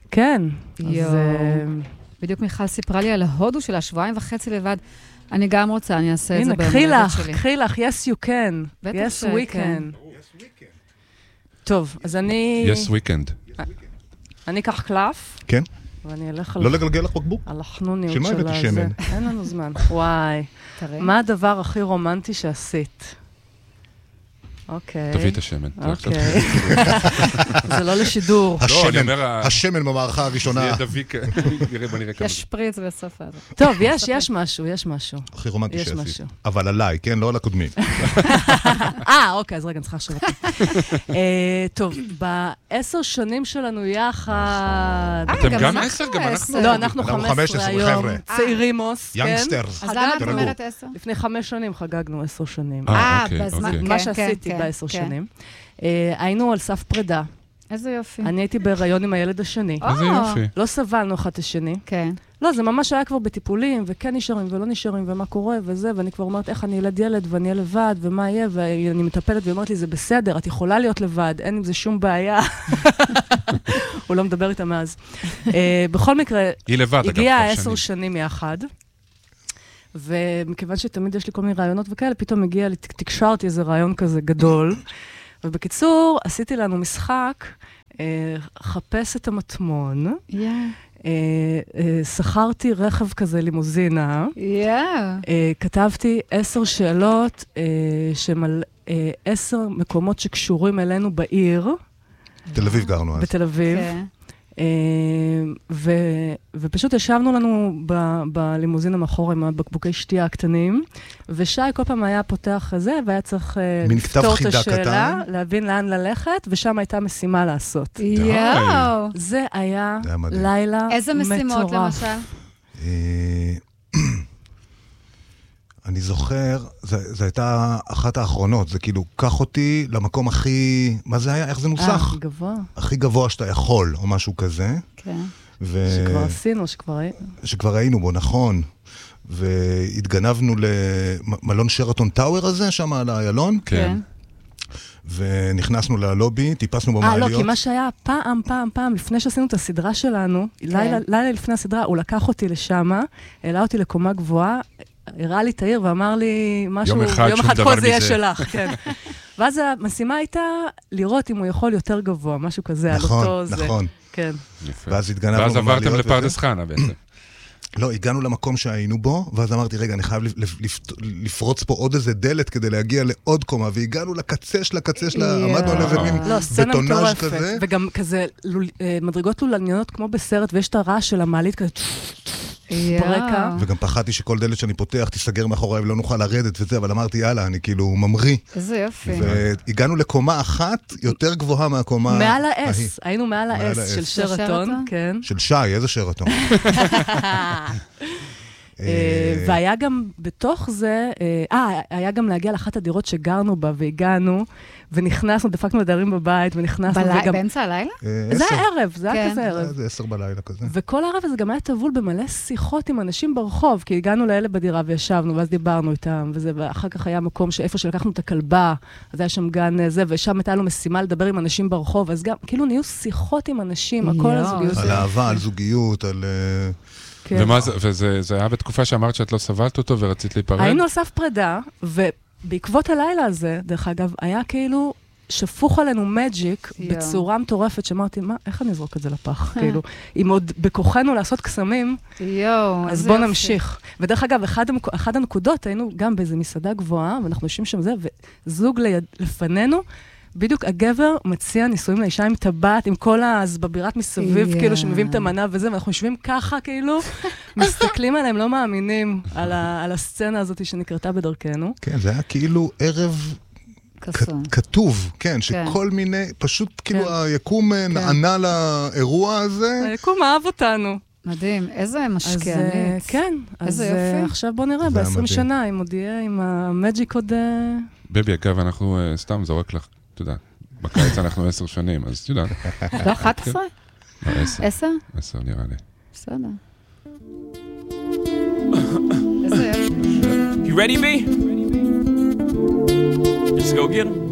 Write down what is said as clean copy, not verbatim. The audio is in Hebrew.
כן. בדיוק מיכל סיפרה לי על ההודו שלה, 2.5 לבד. אני גם רוצה, אני אעשה את זה במולדת שלי. הנה, קחי לך, yes you can. yes we can. טוב, אז אני... yes weekend. אני אקח קלף. כן. ואני אלך על... לא לגלגל לך בקבוק? על החנוניות שמה הבאתי שמן? אין לנו זמן. וואי. מה הדבר הכי רומנטי שעשית? אוקיי. תביא את השמן. אוקיי. זה לא לשידור. השמן במערכה הראשונה. זה יהיה דביק. יש שפריץ בסוף הזה. טוב, יש משהו. הכי רומנטי שעשית. אבל עליי, כן? לא על הקודמים. אוקיי, אז רגע, אני צריכה לחשוב. טוב, ב10 שנים שלנו יחד... אתם גם 10? גם אנחנו? לא, אנחנו 15 היום. צעירימוס, כן? יאנגסטרס. אז למה את אומרת 10? לפני 5 שנים חגגנו 10 שנים. בזמן, מה שעשיתי ב10 שנים. היינו על סף פרידה. איזה יופי. אני הייתי בהיריון עם הילד השני. איזה יופי. לא סבלנו אחד את השני. כן. לא, זה ממש היה כבר בטיפולים, וכן נשארים ולא נשארים, ומה קורה, וזה, ואני כבר אומרת, איך אני ילד, ואני אהיה לבד, ומה יהיה, ואני מטפלת, והיא אומרת לי, זה בסדר, את יכולה להיות לבד, אין עם זה שום בעיה. הוא לא מדבר איתה מאז. בכל מקרה, הגיע 10 שנים יחד, ומכיוון שתמיד יש לי כל מיני רעיונות וכאלה, פתאום תקשרתי איזה רעיון כזה גדול, ובקיצור, עשיתי לנו משחק, חפש את המטמון, שכרתי רכב כזה לימוזינה, כתבתי 10 שאלות, שהם 10 מקומות שקשורים אלינו בעיר. תל אביב גרנו אז. בתל אביב. ופשוט ישבנו לנו בלימוזין המאחור עם הבקבוקי שתייה הקטנים, ושי כל פעם היה פותח זה, והיה צריך לפתור את השאלה, להבין לאן ללכת, ושם הייתה משימה לעשות. יאו! זה היה לילה מטורף. איזה משימות למשל? אני זוכר, זו הייתה אחת האחרונות, זה כאילו, קח אותי למקום הכי, מה זה היה? איך זה נוסח? גבוה. הכי גבוה שאתה יכול, או משהו כזה. כן. שכבר עשינו, שכבר היינו בו, נכון. והתגנבנו למלון שרתון טאוור הזה, שם על האיילון. כן. ונכנסנו ללובי, טיפסנו במעליות. לא, כי מה שהיה פעם, לפני שעשינו את הסדרה שלנו, לילה לפני הסדרה, הוא לקח אותי לשם, העלה אותי לקומה גבוהה, הראה לי את העיר ואמר לי משהו, יום אחד כל זה יהיה שלך, כן. ואז המשימה הייתה לראות אם הוא יכול יותר גבוה, משהו כזה, על אותו זה. נכון. כן. ואז התגנבנו ואז עברתם לפרדס חנה בעצם. לא, הגענו למקום שהיינו בו, ואז אמרתי, רגע, אני חייב לפרוץ פה עוד איזה דלת כדי להגיע לעוד קומה, והגענו לקצה שלה, עמדנו על איזה מין בטונאז' כזה. וגם כזה מדרגות לולניות כמו בסרט, ויש את הרעש של המעלית כזה, ברקע. וגם פחדתי שכל דלת שאני פותח תיסגר מאחוריי ולא נוכל לרדת וזה, אבל אמרתי, יאללה, אני כאילו ממריא. איזה יופי. והגענו לקומה אחת יותר גבוהה מהקומה... מעל האס, היינו מעל האס של שרתון, כן. של שי, איזה שרתון? והיה גם בתוך זה, היה גם להגיע לאחת הדירות שגרנו בה והגענו, ונכנסנו, דפקנו לדיירים בבית, ונכנסנו וגם... באמצע הלילה? זה היה ערב, זה היה כזה ערב. זה 10 בלילה כזה. וכל הערב הזה גם היה טבול במלא שיחות עם אנשים ברחוב, כי הגענו לאלה בדירה וישבנו, ואז דיברנו איתם, וזה, ואחר כך היה מקום שאיפה שלקחנו את הכלבה, אז היה שם גן זה, ושם הייתה לו משימה לדבר עם אנשים ברחוב, אז גם, כאילו נהיו שיחות עם אנשים, הכל הזוגיות. על אהבה, על זוגיות, על... וזה היה בתקופה שאמרת שאת לא סבלת אותו ורצית להיפרד? היינו על סף פרידה, ובעקבות הלילה הזה, דרך אגב, היה כאילו שפוך עלינו מג'יק בצורה מטורפת, שאמרתי, מה, איך אני אזרוק את זה לפח? כאילו, אם עוד בכוחנו לעשות קסמים, אז בוא נמשיך. ודרך אגב, אחד הנקודות, היינו גם באיזו מסעדה גבוהה, ואנחנו יושבים שם זה, וזוג לפנינו, בדיוק הגבר מציע נישואים לאישה עם טבעת, עם כל הזבבירת מסביב, כאילו שמביאים את המנה וזה, ואנחנו יושבים ככה, כאילו, מסתכלים עליהם, לא מאמינים על הסצנה הזאת שנקרתה בדרכנו. כן, זה היה כאילו ערב כתוב, כן, שכל מיני, פשוט כאילו היקום נענה לאירוע הזה. היקום אהב אותנו. מדהים, איזה משקענית. כן, אז עכשיו בוא נראה, ב-20 שנה, אם עוד יהיה, עם המג'יק עוד... בבי, אגב, אנחנו סתם זורק לך, אתה יודע, בקיץ אנחנו 10 שנים, אז אתה יודע. לא, 11? לא, 10. 10? 10 נראה לי. בסדר. איזה יפה. You ready, B? Let's go get him.